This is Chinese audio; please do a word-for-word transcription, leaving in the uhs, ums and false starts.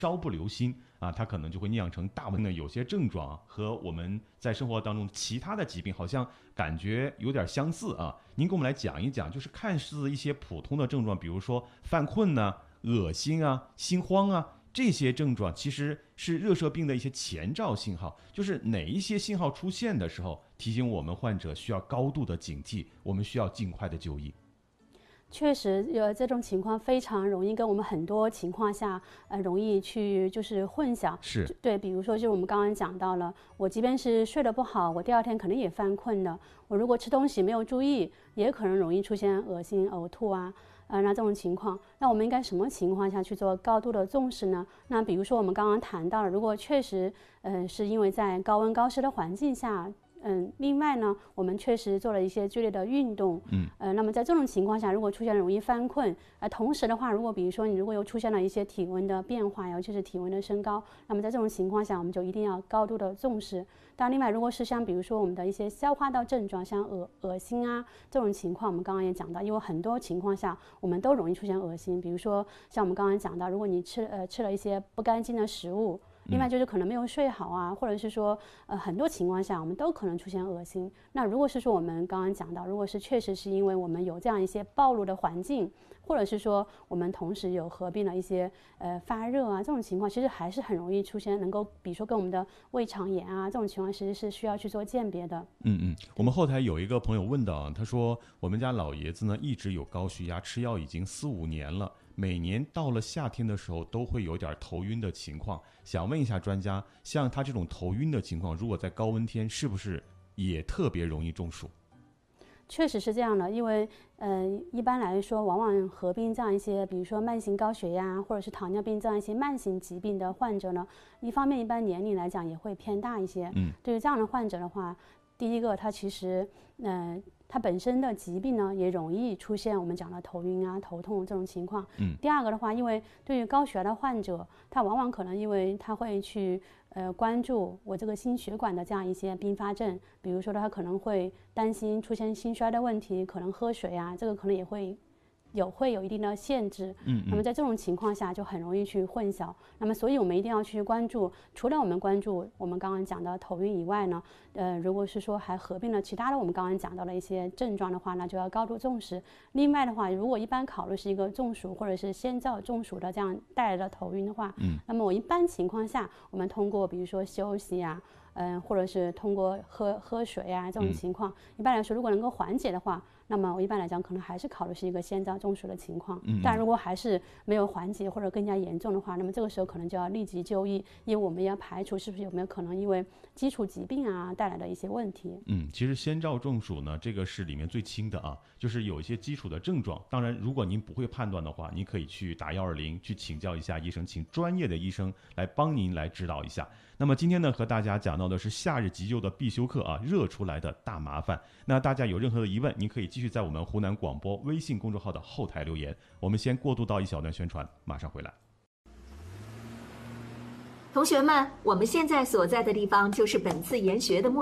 稍不留心啊，它可能就会酿成大问题。有些症状和我们在生活当中其他的疾病好像感觉有点相似啊。您给我们来讲一讲，就是看似一些普通的症状，比如说犯困呢、恶心啊、心慌啊，这些症状其实是热射病的一些前兆信号，就是哪一些信号出现的时候，提醒我们患者需要高度的警惕，我们需要尽快的就医。 确实，有这种情况非常容易跟我们很多情况下，呃，容易去就是混淆。 是对，比如说，就我们刚刚讲到了，我即便是睡得不好，我第二天可能也犯困的。我如果吃东西没有注意，也可能容易出现恶心、呕吐啊。呃，那这种情况，那我们应该什么情况下去做高度的重视呢？那比如说我们刚刚谈到了，如果确实，呃，是因为在高温高湿的环境下。嗯，另外呢，我们确实做了一些剧烈的运动， 嗯， 呃，那么在这种情况下，如果出现了容易犯困，呃，同时的话，如果比如说你如果又出现了一些体温的变化，尤其是体温的升高，那么在这种情况下，我们就一定要高度的重视。当然，另外如果是像比如说我们的一些消化道症状，像恶恶心啊这种情况，我们刚刚也讲到，因为很多情况下我们都容易出现恶心，比如说像我们刚刚讲到，如果你吃呃吃了一些不干净的食物。另外就是可能没有睡好啊，或者是说，呃，很多情况下我们都可能出现恶心。那如果是说我们刚刚讲到，如果是确实是因为我们有这样一些暴露的环境，或者是说我们同时有合并了一些呃发热啊这种情况，其实还是很容易出现，能够比如说跟我们的胃肠炎啊这种情况，其实是需要去做鉴别的。 嗯嗯，我们后台有一个朋友问到啊，他说我们家老爷子呢一直有高血压，吃药已经四五年了。每年到了夏天的时候都会有点头晕的情况，想问一下专家，像他这种头晕的情况，如果在高温天是不是也特别容易中暑？ 确实是这样的，因为呃，一般来说，往往合并这样一些，比如说慢性高血压或者是糖尿病这样一些慢性疾病的患者呢，一方面一般年龄来讲也会偏大一些。 嗯， 对于这样的患者的话，第一个他其实呃。它本身的疾病呢，也容易出现我们讲的头晕啊、头痛这种情况。 嗯， 第二个的话，因为对于高血压的患者，他往往可能因为他会去呃关注我这个心血管的这样一些并发症，比如说他可能会担心出现心衰的问题，可能喝水啊，这个可能也会。有会有一定的限制， 嗯， 那么在这种情况下就很容易去混淆。那么，所以我们一定要去关注，除了我们关注我们刚刚讲的头晕以外呢，呃，如果是说还合并了其他的我们刚刚讲到的一些症状的话，那就要高度重视。另外的话，如果一般考虑是一个中暑或者是先兆中暑的这样带来的头晕的话， 嗯， 那么我一般情况下，我们通过比如说休息啊。嗯、呃，或者是通过喝喝水啊这种情况，嗯、一般来说，如果能够缓解的话，那么我一般来讲可能还是考虑是一个先兆中暑的情况。嗯，但如果还是没有缓解或者更加严重的话，那么这个时候可能就要立即就医，因为我们要排除是不是有没有可能因为基础疾病啊带来的一些问题。 嗯，其实先兆中暑呢，这个是里面最轻的啊，就是有一些基础的症状。当然，如果您不会判断的话，您可以去打幺二零去请教一下医生，请专业的医生来帮您来指导一下。那么今天呢，和大家讲到的是夏日急救的必修课啊，热出来的大麻烦。那大家有任何的疑问，您可以继续在我们湖南广播微信公众号的后台留言。我们先过渡到一小段宣传，马上回来。 同学们，我们现在所在的地方就是本次研学的目的